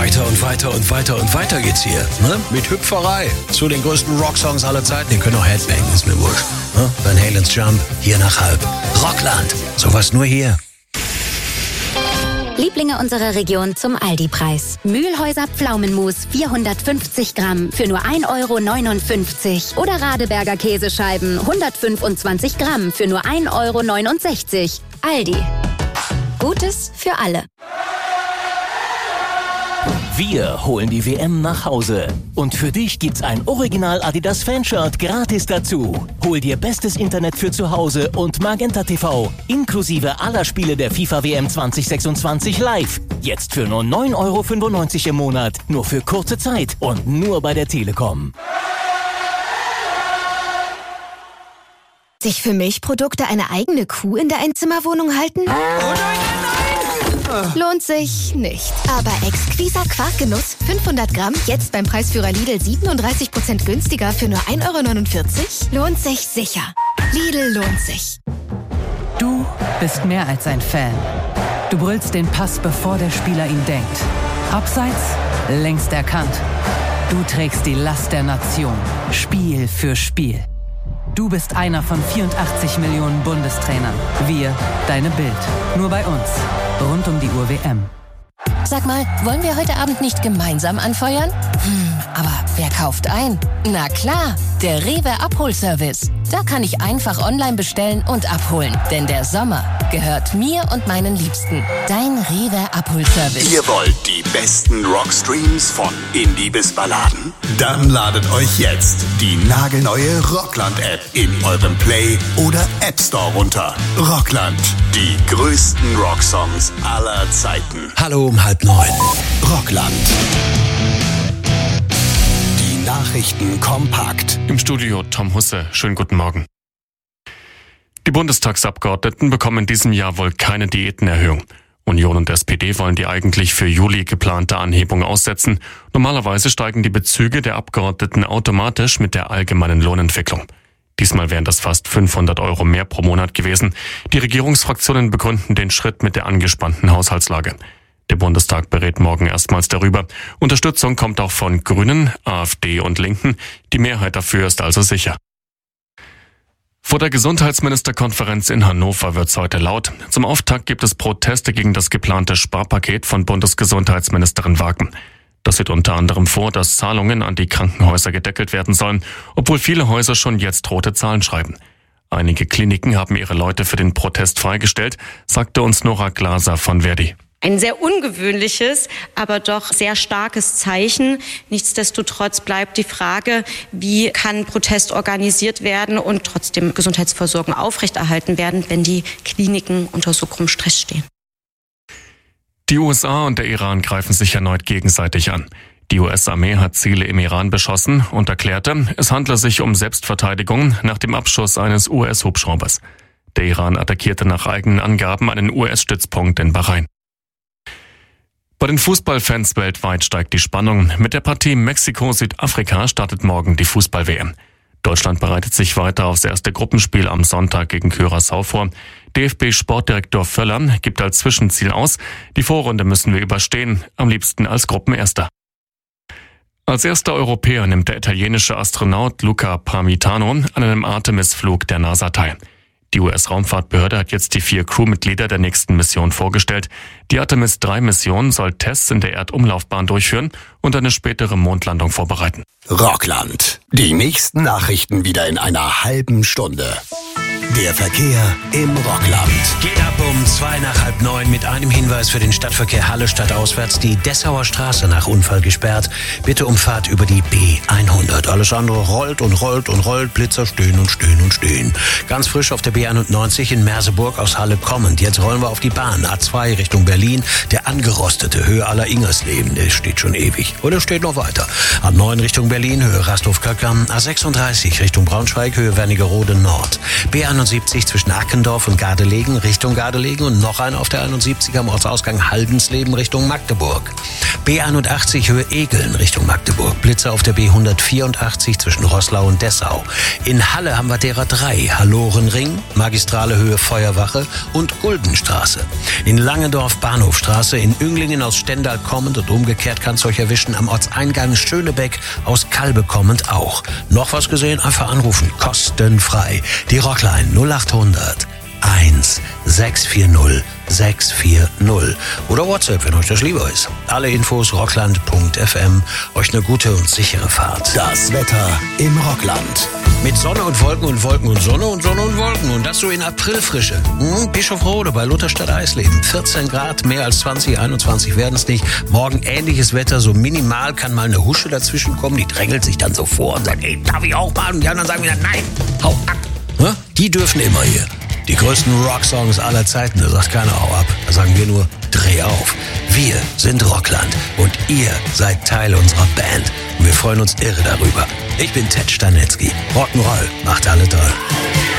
Weiter und weiter und weiter und weiter geht's hier. Ne? Mit Hüpferei zu den größten Rocksongs aller Zeiten. Ihr könnt auch Headbang, ist mir wurscht. Ne? Van Halen's Jump, hier nach halb. Rockland, sowas nur hier. Lieblinge unserer Region zum Aldi-Preis. Mühlhäuser Pflaumenmus 450 Gramm für nur 1,59 € oder Radeberger Käsescheiben 125 Gramm für nur 1,69 €. Aldi. Gutes für alle. Wir holen die WM nach Hause. Und für dich gibt's ein Original Adidas Fanshirt gratis dazu. Hol dir bestes Internet für zu Hause und Magenta TV. Inklusive aller Spiele der FIFA WM 2026 live. Jetzt für nur 9,95 € im Monat. Nur für kurze Zeit und nur bei der Telekom. Sich für Milchprodukte eine eigene Kuh in der Einzimmerwohnung halten? Lohnt sich nicht. Aber exquiser Quarkgenuss, 500 Gramm, jetzt beim Preisführer Lidl 37% günstiger für nur 1,49 €? Lohnt sich sicher. Lidl lohnt sich. Du bist mehr als ein Fan. Du brüllst den Pass, bevor der Spieler ihn denkt. Abseits, längst erkannt. Du trägst die Last der Nation, Spiel für Spiel. Du bist einer von 84 Millionen Bundestrainern. Wir, deine Bild. Nur bei uns. Rund um die Uhr WM. Sag mal, wollen wir heute Abend nicht gemeinsam anfeuern? Aber wer kauft ein? Na klar, der Rewe Abholservice. Da kann ich einfach online bestellen und abholen. Denn der Sommer gehört mir und meinen Liebsten. Dein Rewe Abholservice. Ihr wollt die besten Rockstreams von Indie bis Balladen? Dann ladet euch jetzt die nagelneue Rockland-App in eurem Play- oder App Store runter. Rockland, die größten Rocksongs aller Zeiten. Hallo um 8:30. Rockland. Die Nachrichten kompakt. Im Studio Tom Husse. Schönen guten Morgen. Die Bundestagsabgeordneten bekommen in diesem Jahr wohl keine Diätenerhöhung. Union und SPD wollen die eigentlich für Juli geplante Anhebung aussetzen. Normalerweise steigen die Bezüge der Abgeordneten automatisch mit der allgemeinen Lohnentwicklung. Diesmal wären das fast 500 € mehr pro Monat gewesen. Die Regierungsfraktionen begründen den Schritt mit der angespannten Haushaltslage. Der Bundestag berät morgen erstmals darüber. Unterstützung kommt auch von Grünen, AfD und Linken. Die Mehrheit dafür ist also sicher. Vor der Gesundheitsministerkonferenz in Hannover wird's heute laut. Zum Auftakt gibt es Proteste gegen das geplante Sparpaket von Bundesgesundheitsministerin Wagen. Das sieht unter anderem vor, dass Zahlungen an die Krankenhäuser gedeckelt werden sollen, obwohl viele Häuser schon jetzt rote Zahlen schreiben. Einige Kliniken haben ihre Leute für den Protest freigestellt, sagte uns Nora Glaser von Verdi. Ein sehr ungewöhnliches, aber doch sehr starkes Zeichen. Nichtsdestotrotz bleibt die Frage, wie kann Protest organisiert werden und trotzdem Gesundheitsversorgung aufrechterhalten werden, wenn die Kliniken unter so großem Stress stehen. Die USA und der Iran greifen sich erneut gegenseitig an. Die US-Armee hat Ziele im Iran beschossen und erklärte, es handle sich um Selbstverteidigung nach dem Abschuss eines US-Hubschraubers. Der Iran attackierte nach eigenen Angaben einen US-Stützpunkt in Bahrain. Bei den Fußballfans weltweit steigt die Spannung. Mit der Partie Mexiko-Südafrika startet morgen die Fußball-WM. Deutschland bereitet sich weiter aufs erste Gruppenspiel am Sonntag gegen Curaçao vor. DFB-Sportdirektor Völler gibt als Zwischenziel aus, die Vorrunde müssen wir überstehen, am liebsten als Gruppenerster. Als erster Europäer nimmt der italienische Astronaut Luca Parmitano an einem Artemis-Flug der NASA teil. Die US-Raumfahrtbehörde hat jetzt die 4 Crewmitglieder der nächsten Mission vorgestellt. Die Artemis-3-Mission soll Tests in der Erdumlaufbahn durchführen und eine spätere Mondlandung vorbereiten. Rockland. Die nächsten Nachrichten wieder in einer halben Stunde. Der Verkehr im Rockland. Geht ab um 8:45 mit einem Hinweis für den Stadtverkehr Halle stadtauswärts. Die Dessauer Straße nach Unfall gesperrt. Bitte Umfahrt über die B100. Alles andere rollt und rollt und rollt. Blitzer stehen und stehen und stehen. Ganz frisch auf der B91 in Merseburg aus Halle kommend. Jetzt rollen wir auf die Bahn. A2 Richtung Berlin. Der angerostete Höhe aller Ingersleben. Der steht schon ewig. Oder steht noch weiter. A9 Richtung Berlin. Höhe Rasthof-Köckern. A36 Richtung Braunschweig. Höhe Wernigerode Nord. B71 zwischen Ackendorf und Gardelegen Richtung Gardelegen und noch einer auf der 71 am Ortsausgang Haldensleben Richtung Magdeburg. B81 Höhe Egeln Richtung Magdeburg. Blitze auf der B184 zwischen Roßlau und Dessau. In Halle haben wir derer 3. Hallorenring, Magistrale Höhe Feuerwache und Guldenstraße. In Langendorf Bahnhofstraße, in Ünglingen aus Stendal kommend und umgekehrt kann es euch erwischen. Am Ortseingang Schönebeck aus Kalbe kommend auch. Noch was gesehen? Einfach anrufen. Kostenfrei. Die Rockline 0800 1640 640 oder WhatsApp, wenn euch das lieber ist. Alle Infos rockland.fm. Euch eine gute und sichere Fahrt. Das Wetter im Rockland. Mit Sonne und Wolken und Wolken und Sonne und Sonne und Wolken. Und das so in Aprilfrische. Bischofrode bei Lutherstadt Eisleben. 14 Grad, mehr als 20, 21 werden es nicht. Morgen ähnliches Wetter, so minimal kann mal eine Husche dazwischen kommen. Die drängelt sich dann so vor und sagt, ey, darf ich auch mal? Und die anderen sagen wieder, nein, hau ab. Die dürfen immer hier. Die größten Rocksongs aller Zeiten, da sagt keiner hau ab. Da sagen wir nur, dreh auf. Wir sind Rockland und ihr seid Teil unserer Band. Und wir freuen uns irre darüber. Ich bin Ted Stanetzky. Rock'n'Roll macht alle toll.